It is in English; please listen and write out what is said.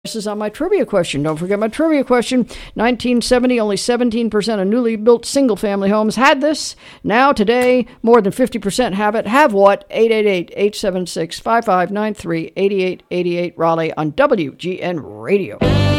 This is on my trivia question. Don't forget my trivia question. 1970, only 17% of newly built single-family homes had this. Now, today, more than 50% have it. Have what? 888-876-5593, 8888 Raleigh on WGN Radio.